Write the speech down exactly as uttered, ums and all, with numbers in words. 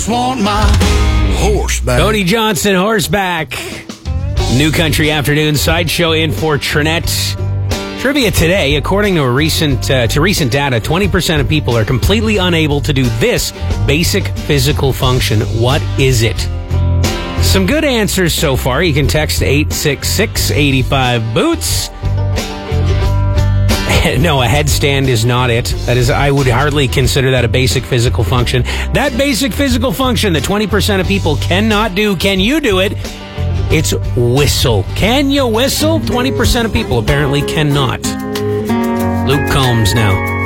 just want my horse back. Cody Johnson, horseback. New Country Afternoon sideshow in for Trinette. Trivia today, according to a recent uh, to recent data, twenty percent of people are completely unable to do this basic physical function. What is it? Some good answers so far. You can text eight six six, eight five, boots. No, a headstand is not it. That is, I would hardly consider that a basic physical function. That basic physical function that twenty percent of people cannot do, can you do it? It's whistle. Can you whistle? twenty percent of people apparently cannot. Luke Combs now.